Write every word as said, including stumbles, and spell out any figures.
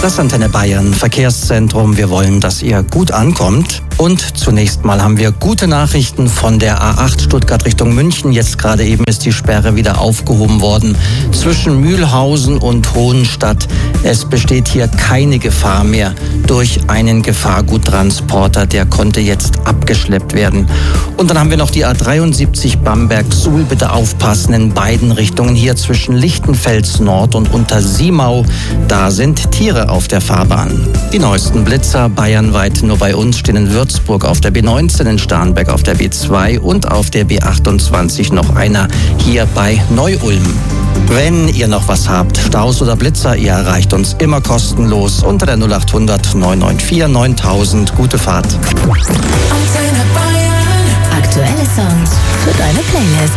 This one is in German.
Das Antenne Bayern Verkehrszentrum. Wir wollen, dass ihr gut ankommt. Und zunächst mal haben wir gute Nachrichten von der A acht Stuttgart Richtung München. Jetzt gerade eben ist die Sperre wieder aufgehoben worden zwischen Mühlhausen und Hohenstadt. Es besteht hier keine Gefahr mehr durch einen Gefahrguttransporter. Der konnte jetzt abgeschleppt werden. Und dann haben wir noch die A dreiundsiebzig Bamberg-Suhl. Bitte aufpassen in beiden Richtungen. Hier zwischen Lichtenfels Nord und Untersiemau. Da sind Tiere auf der Fahrbahn. Die neuesten Blitzer bayernweit nur bei uns stehen in Würzburg auf der B neunzehn, in Starnberg auf der B zwei und auf der B achtundzwanzig noch einer hier bei Neu-Ulm. Wenn ihr noch was habt, Staus oder Blitzer, ihr erreicht uns immer kostenlos unter der null acht hundert neun neun vier neuntausend. Gute Fahrt. Aktuelle Songs für deine Playlist.